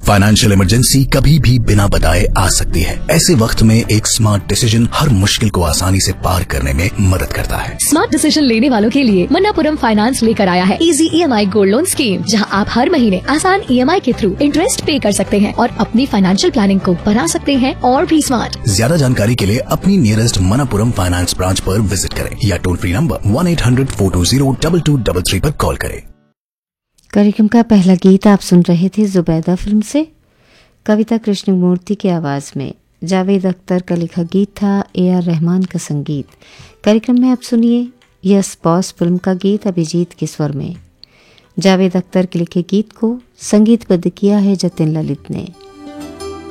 Financial emergency कभी भी बिना बताए आ सकती है। ऐसे वक्त में एक स्मार्ट डिसीजन हर मुश्किल को आसानी से पार करने में मदद करता है। स्मार्ट डिसीजन लेने वालों के लिए मन्नापुरम फाइनेंस लेकर आया है easy EMI gold loan scheme, जहां आप हर महीने आसान EMI के थ्रू इंटरेस्ट पे कर सकते हैं और अपनी फाइनेंशियल प्लानिंग को बना सकते हैं और भी स्मार्ट। ज्यादा जानकारी के लिए अपनी नियरेस्ट मन्नापुरम फाइनेंस ब्रांच पर विजिट करें या टोल फ्री नंबर 1-800-420-2222 पर कॉल करें। कार्यक्रम का पहला गीत आप सुन रहे थे जुबैदा फिल्म से, कविता कृष्णमूर्ति की आवाज़ में। जावेद अख्तर का लिखा गीत था, AR रहमान का संगीत। कार्यक्रम में आप सुनिए यस बॉस फिल्म का गीत अभिजीत के स्वर में। जावेद अख्तर के लिखे गीत को संगीतबद्ध किया है जतिन ललित ने।